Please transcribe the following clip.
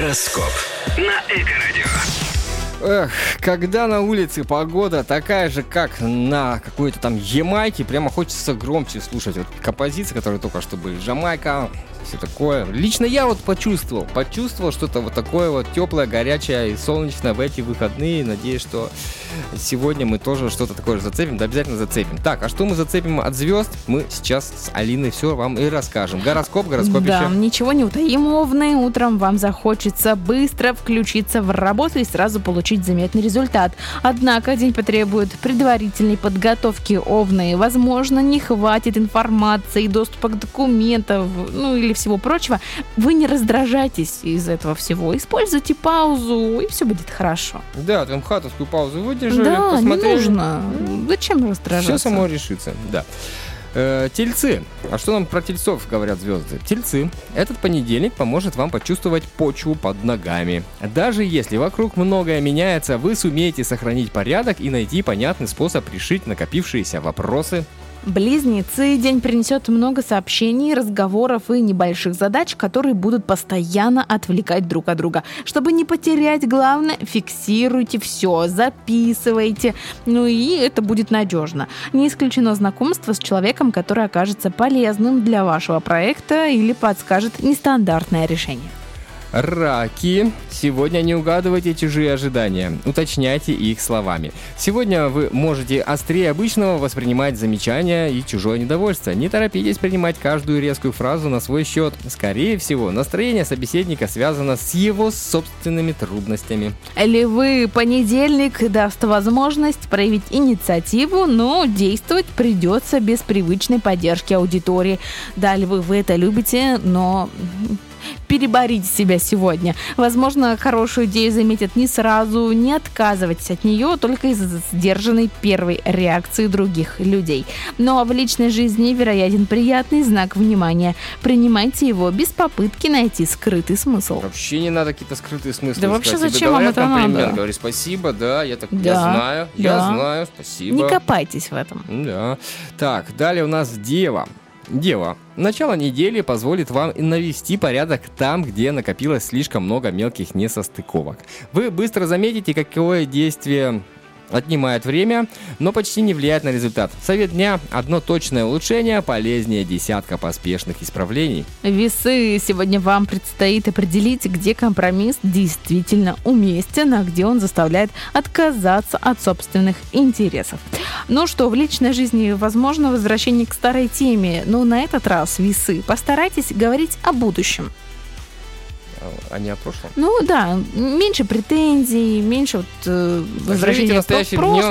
Гороскоп на Эко-радио. Эх, когда на улице погода такая же, как на какой-то там Ямайке, прямо хочется громче слушать. Вот композиции, которые только что были. Жамайка, все такое. Лично я вот почувствовал что-то вот такое вот теплое, горячее и солнечное в эти выходные. Надеюсь, что сегодня мы тоже что-то такое же зацепим, да обязательно зацепим. Так, а что мы зацепим от звезд, мы сейчас с Алиной все вам и расскажем. Гороскопище. Да, ничего не утаим, Овны. Утром вам захочется быстро включиться в работу и сразу получить заметный результат. Однако день потребует предварительной подготовки, Овны. Возможно, не хватит информации, доступа к документам, или всего прочего. Вы не раздражайтесь из этого всего. Используйте паузу, и все будет хорошо. Да, там хатовскую паузу выдержали, да, посмотрели. Не нужно. Зачем раздражаться? Все само решится, да. Тельцы. А что нам про тельцов говорят звезды? Тельцы. Этот понедельник поможет вам почувствовать почву под ногами. Даже если вокруг многое меняется, вы сумеете сохранить порядок и найти понятный способ решить накопившиеся вопросы. Близнецы. День принесет много сообщений, разговоров и небольших задач, которые будут постоянно отвлекать друг от друга. Чтобы не потерять, главное, фиксируйте все, записывайте, и это будет надежно. Не исключено знакомство с человеком, который окажется полезным для вашего проекта или подскажет нестандартное решение. Раки. Сегодня не угадывайте чужие ожидания, уточняйте их словами. Сегодня вы можете острее обычного воспринимать замечания и чужое недовольство. Не торопитесь принимать каждую резкую фразу на свой счет. Скорее всего, настроение собеседника связано с его собственными трудностями. Львы. Понедельник даст возможность проявить инициативу, но действовать придется без привычной поддержки аудитории. Да, львы, вы это любите, но переборите себя сегодня. Возможно, хорошую идею заметят не сразу, не отказывайтесь от нее только из-за сдержанной первой реакции других людей. Но в личной жизни вероятен приятный знак внимания. Принимайте его без попытки найти скрытый смысл. Вообще не надо какие-то скрытые смыслы. Да искать. вообще Тебе зачем вам говорят это комплимент, надо? Говори спасибо, да, я Да, знаю, спасибо. Не копайтесь в этом. Да. Так, далее у нас Дева. Дева. Начало недели позволит вам навести порядок там, где накопилось слишком много мелких несостыковок. Вы быстро заметите, какое действие отнимает время, но почти не влияет на результат. Совет дня: одно точное улучшение полезнее десятка поспешных исправлений. Весы. Сегодня вам предстоит определить, где компромисс действительно уместен, а где он заставляет отказаться от собственных интересов. Ну что, в личной жизни возможно возвращение к старой теме, но на этот раз, весы, постарайтесь говорить о будущем. А не о прошлом? Да, меньше претензий, меньше возвращения в настоящим прошлое. днем.